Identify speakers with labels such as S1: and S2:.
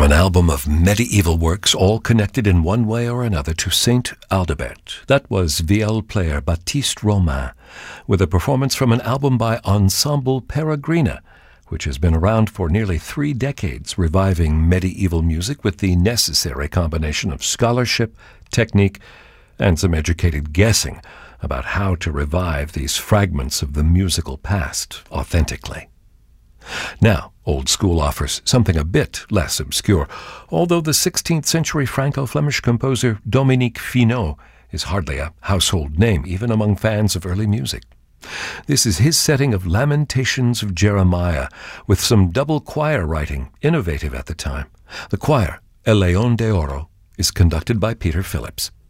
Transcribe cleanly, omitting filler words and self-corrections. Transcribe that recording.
S1: From an album of medieval works, all connected in one way or another to Saint Aldebert, that was viol player Baptiste Romain, with a performance from an album by Ensemble Peregrina, which has been around for nearly 3 decades, reviving medieval music with the necessary combination of scholarship, technique, and some educated guessing about how to revive these fragments of the musical past authentically. Now, Old School offers something a bit less obscure, although the 16th century Franco-Flemish composer Dominique Finot is hardly a household name, even among fans of early music. This is his setting of Lamentations of Jeremiah, with some double choir writing, innovative at the time. The choir, El León de Oro, is conducted by Peter Phillips.